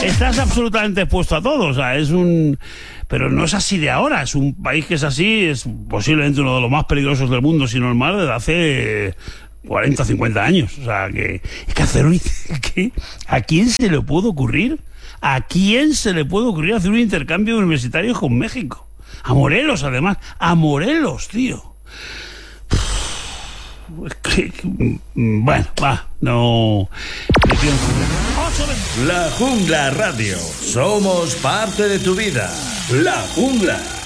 estás absolutamente expuesto a todo. O sea, pero no es así de ahora. Es un país que es así, es posiblemente uno de los más peligrosos del mundo, si no el más, desde hace 40 o 50 años. O sea, que hacer ¿a quién se le puede ocurrir? ¿A quién se le puede ocurrir hacer un intercambio universitario con México? A Morelos, además. A Morelos, tío. Bueno, va, no. La Jungla Radio. Somos parte de tu vida. La Jungla.